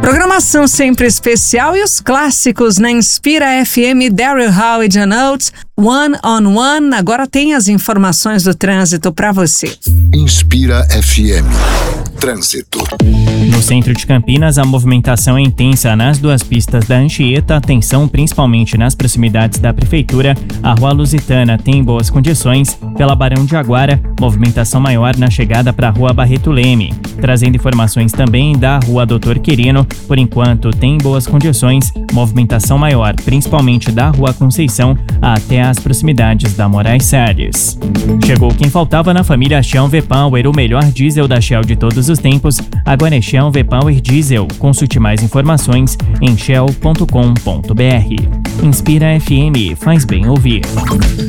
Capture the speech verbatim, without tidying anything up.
Programação sempre especial e os clássicos na Inspira F M, Daryl Hall e John Oates, One on One. Agora tem as informações do trânsito para você. Inspira F M. Trânsito. No centro de Campinas, a movimentação é intensa nas duas pistas da Anchieta, atenção principalmente nas proximidades da Prefeitura. A Rua Lusitana tem boas condições. Pela Barão de Aguara, movimentação maior na chegada para a Rua Barreto Leme. Trazendo informações também da Rua Doutor Quirino, por enquanto tem boas condições, movimentação maior principalmente da Rua Conceição até as proximidades da Moraes Salles. Chegou quem faltava na família Shell V-Power, o melhor diesel da Shell de todos os tempos. Agora é Shell V-Power Diesel. Consulte mais informações em shell ponto com ponto b r. Inspira F M, faz bem ouvir.